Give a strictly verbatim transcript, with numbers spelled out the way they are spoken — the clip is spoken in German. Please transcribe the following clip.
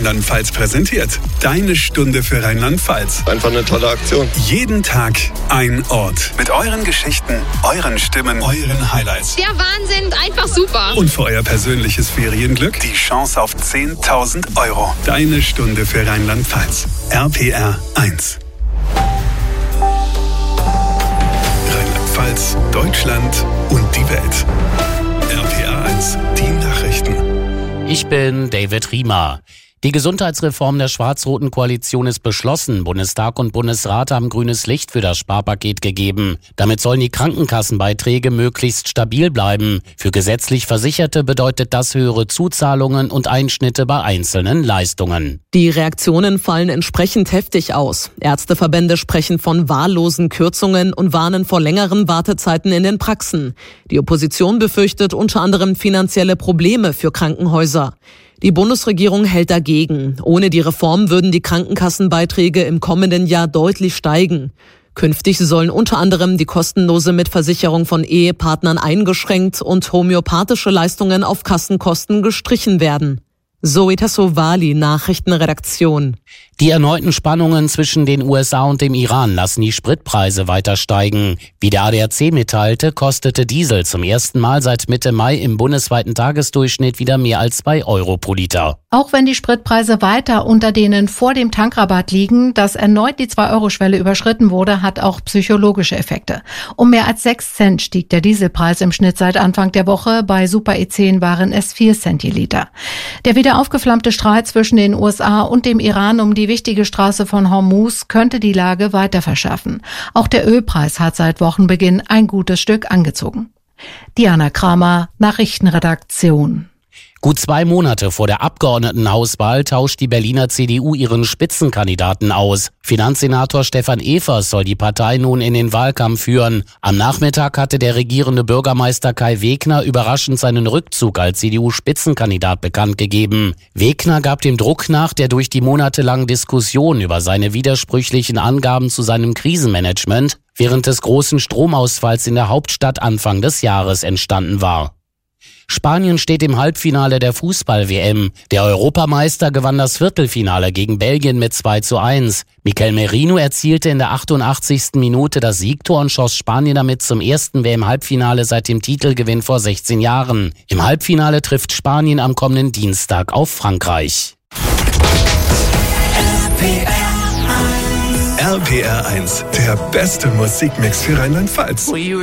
Rheinland-Pfalz präsentiert. Deine Stunde für Rheinland-Pfalz. Einfach eine tolle Aktion. Jeden Tag ein Ort. Mit euren Geschichten, euren Stimmen, euren Highlights. Der Wahnsinn, einfach super. Und für euer persönliches Ferienglück die Chance auf zehntausend Euro. Deine Stunde für Rheinland-Pfalz. R P R eins. Rheinland-Pfalz, Deutschland und die Welt. R P R eins, die Nachrichten. Ich bin David Riemer. Die Gesundheitsreform der schwarz-roten Koalition ist beschlossen. Bundestag und Bundesrat haben grünes Licht für das Sparpaket gegeben. Damit sollen die Krankenkassenbeiträge möglichst stabil bleiben. Für gesetzlich Versicherte bedeutet das höhere Zuzahlungen und Einschnitte bei einzelnen Leistungen. Die Reaktionen fallen entsprechend heftig aus. Ärzteverbände sprechen von wahllosen Kürzungen und warnen vor längeren Wartezeiten in den Praxen. Die Opposition befürchtet unter anderem finanzielle Probleme für Krankenhäuser. Die Bundesregierung hält dagegen. Ohne die Reform würden die Krankenkassenbeiträge im kommenden Jahr deutlich steigen. Künftig sollen unter anderem die kostenlose Mitversicherung von Ehepartnern eingeschränkt und homöopathische Leistungen auf Kassenkosten gestrichen werden. Zoe Tassovali, Nachrichtenredaktion. Die erneuten Spannungen zwischen den U S A und dem Iran lassen die Spritpreise weiter steigen. Wie der A D A C mitteilte, kostete Diesel zum ersten Mal seit Mitte Mai im bundesweiten Tagesdurchschnitt wieder mehr als zwei Euro pro Liter. Auch wenn die Spritpreise weiter unter denen vor dem Tankrabatt liegen, dass erneut die zwei Euro Schwelle überschritten wurde, hat auch psychologische Effekte. Um mehr als sechs Cent stieg der Dieselpreis im Schnitt seit Anfang der Woche. Bei Super E zehn waren es vier Cent je Liter. Der wieder aufgeflammte Streit zwischen den U S A und dem Iran um die wichtige Straße von Hormuz könnte die Lage weiter verschärfen. Auch der Ölpreis hat seit Wochenbeginn ein gutes Stück angezogen. Diana Kramer, Nachrichtenredaktion. Gut zwei Monate vor der Abgeordnetenhauswahl tauscht die Berliner C D U ihren Spitzenkandidaten aus. Finanzsenator Stefan Evers soll die Partei nun in den Wahlkampf führen. Am Nachmittag hatte der regierende Bürgermeister Kai Wegner überraschend seinen Rückzug als C D U-Spitzenkandidat bekannt gegeben. Wegner gab dem Druck nach, der durch die monatelangen Diskussionen über seine widersprüchlichen Angaben zu seinem Krisenmanagement während des großen Stromausfalls in der Hauptstadt Anfang des Jahres entstanden war. Spanien steht im Halbfinale der Fußball-W M. Der Europameister gewann das Viertelfinale gegen Belgien mit zwei zu eins. Mikel Merino erzielte in der achtundachtzigsten Minute das Siegtor und schoss Spanien damit zum ersten W M-Halbfinale seit dem Titelgewinn vor sechzehn Jahren. Im Halbfinale trifft Spanien am kommenden Dienstag auf Frankreich. R P R eins, der beste Musikmix für Rheinland-Pfalz.